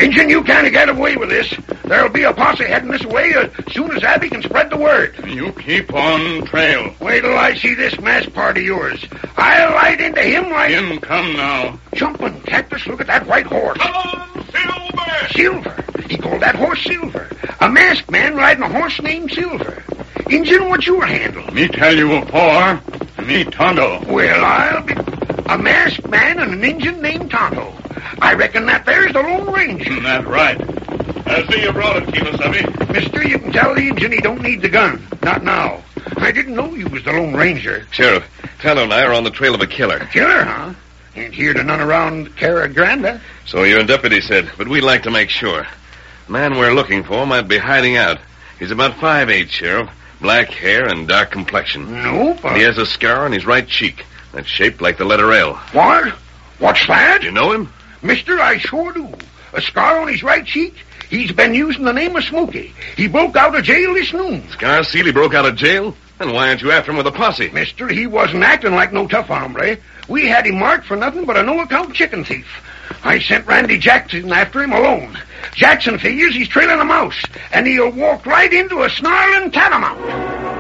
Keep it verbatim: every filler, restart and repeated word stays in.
Injun, you can't get away with this. There'll be a posse heading this way as soon as Abby can spread the word. You keep on trail. Wait till I see this masked part of yours. I'll light into him like... Him come now. Jumping, Cactus, look at that white horse. Come on, Silver! Silver. He called that horse Silver. A masked man riding a horse named Silver. Injun, what's your handle? Me tell you afore. Me Tonto. Well, I'll be... A masked man and an Injun named Tonto. I reckon that there's the Lone Ranger. That's right. I see you brought it, Kemosabe. Mister, you can tell the Injun he don't need the gun. Not now. I didn't know you was the Lone Ranger. Sheriff, Tonto and I are on the trail of a killer. A killer, huh? Ain't here to none around Cara Grande. So your deputy said, but we'd like to make sure. The man we're looking for might be hiding out. He's about five eight, Sheriff. Black hair and dark complexion. Nope. Uh... And he has a scar on his right cheek that's shaped like the letter L. What? What's that? You know him? Mister, I sure do. A scar on his right cheek. He's been using the name of Smokey. He broke out of jail this noon. Scar Seeley broke out of jail? Then why aren't you after him with a posse? Mister, he wasn't acting like no tough hombre. We had him marked for nothing but a no-account chicken thief. I sent Randy Jackson after him alone. Jackson figures he's trailing a mouse, and he'll walk right into a snarling catamount.